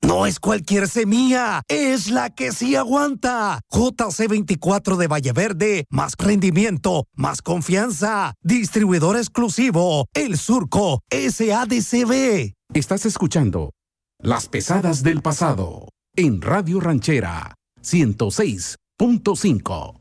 No es cualquier semilla, es la que sí aguanta. JC24 de Valle Verde, más rendimiento, más confianza. Distribuidor exclusivo, El Surco, SADCB. Estás escuchando Las Pesadas del Pasado en Radio Ranchera 106.5.